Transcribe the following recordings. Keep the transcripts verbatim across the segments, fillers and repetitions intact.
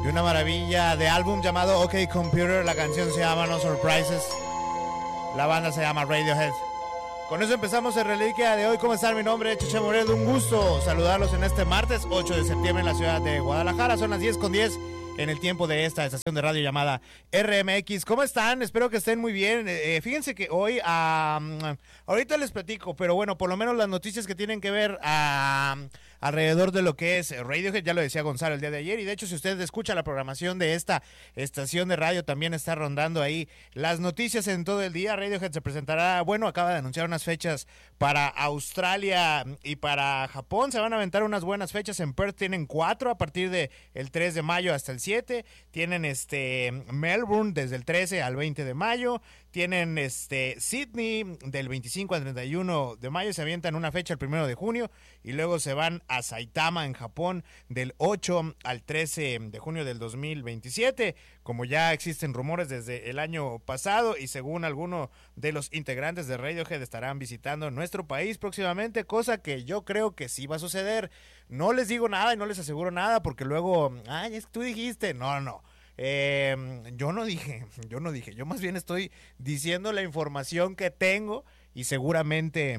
de una maravilla de álbum llamado OK Computer. La canción se llama No Surprises. La banda se llama Radiohead. Con eso empezamos el Reliquia de hoy. ¿Cómo están? Mi nombre es Cheche Moreno. Un gusto saludarlos en este martes ocho de septiembre en la ciudad de Guadalajara. Son las diez con diez en el tiempo de esta estación de radio llamada R M X. ¿Cómo están? Espero que estén muy bien. Eh, fíjense que hoy, uh, ahorita les platico, pero bueno, por lo menos las noticias que tienen que ver uh, alrededor de lo que es Radiohead, ya lo decía Gonzalo el día de ayer, y de hecho si usted escucha la programación de esta estación de radio, también está rondando ahí las noticias en todo el día. Radiohead se presentará, bueno, acaba de anunciar unas fechas para Australia y para Japón. Se van a aventar unas buenas fechas. En Perth tienen cuatro a partir del tres de mayo hasta el siete. Tienen este Melbourne desde el trece al veinte de mayo. Tienen este Sydney del veinticinco al treinta y uno de mayo. Se avientan una fecha el primero de junio y luego se van a Saitama en Japón del ocho al trece de junio del dos mil veintisiete. Como ya existen rumores desde el año pasado y según alguno de los integrantes de Radiohead estarán visitando nuestro país próximamente, cosa que yo creo que sí va a suceder. No les digo nada y no les aseguro nada porque luego, ay, es que tú dijiste, no, no. Eh, yo no dije, yo no dije, yo más bien estoy diciendo la información que tengo y seguramente,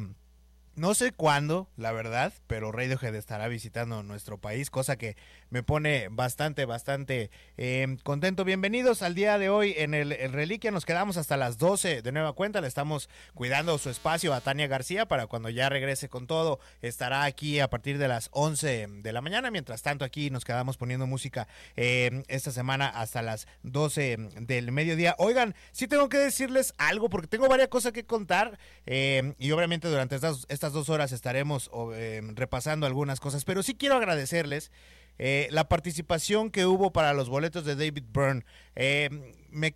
no sé cuándo, la verdad, pero Radiohead estará visitando nuestro país, cosa que me pone bastante, bastante eh, contento. Bienvenidos al día de hoy en el, el Reliquia. Nos quedamos hasta las doce de nueva cuenta. Le estamos cuidando su espacio a Tania García para cuando ya regrese con todo. Estará aquí a partir de las once de la mañana. Mientras tanto, aquí nos quedamos poniendo música eh, esta semana hasta las doce del mediodía. Oigan, sí tengo que decirles algo porque tengo varias cosas que contar eh, y obviamente durante estas, estas dos horas estaremos eh, repasando algunas cosas, pero sí quiero agradecerles Eh, la participación que hubo para los boletos de David Byrne. Eh, me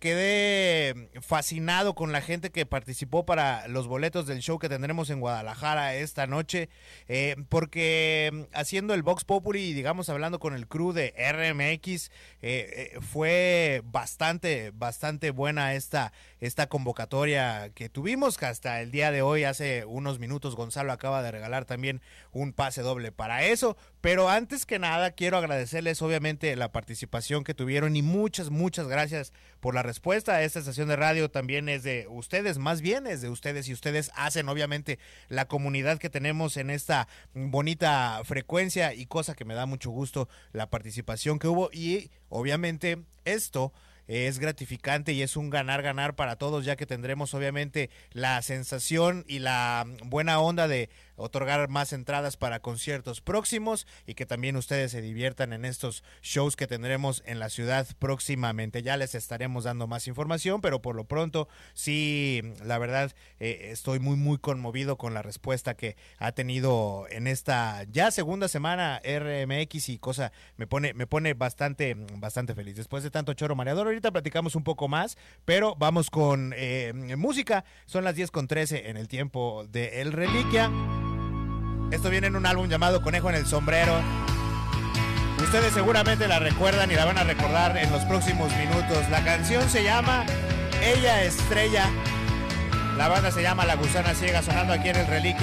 quedé fascinado con la gente que participó para los boletos del show que tendremos en Guadalajara esta noche, eh, porque haciendo el Vox Populi y digamos hablando con el crew de R M X, eh, eh, fue bastante, bastante buena esta, esta convocatoria que tuvimos, que hasta el día de hoy, hace unos minutos, Gonzalo acaba de regalar también un pase doble para eso. Pero antes que nada quiero agradecerles obviamente la participación que tuvieron y muchas, muchas gracias por la respuesta. Esta estación de radio también es de ustedes, más bien es de ustedes y ustedes hacen obviamente la comunidad que tenemos en esta bonita frecuencia y cosa que me da mucho gusto la participación que hubo y obviamente esto es gratificante y es un ganar-ganar para todos, ya que tendremos obviamente la sensación y la buena onda de otorgar más entradas para conciertos próximos y que también ustedes se diviertan en estos shows que tendremos en la ciudad próximamente. Ya les estaremos dando más información, pero por lo pronto sí, la verdad eh, estoy muy muy conmovido con la respuesta que ha tenido en esta ya segunda semana R M X y cosa me pone me pone bastante bastante feliz. Después de tanto choro mareador, ahorita platicamos un poco más, pero vamos con eh, música. Son las diez con trece en el tiempo de El Reliquia. Esto viene en un álbum llamado Conejo en el Sombrero. Ustedes seguramente la recuerdan y la van a recordar en los próximos minutos. La canción se llama Ella Estrella. La banda se llama La Gusana Ciega, sonando aquí en El Reliquia.